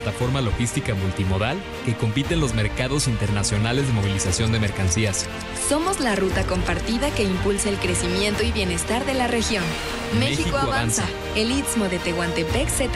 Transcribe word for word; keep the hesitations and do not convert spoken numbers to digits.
Plataforma logística multimodal que compite en los mercados internacionales de movilización de mercancías. Somos la ruta compartida que impulsa el crecimiento y bienestar de la región. México, México avanza. avanza. El Istmo de Tehuantepec se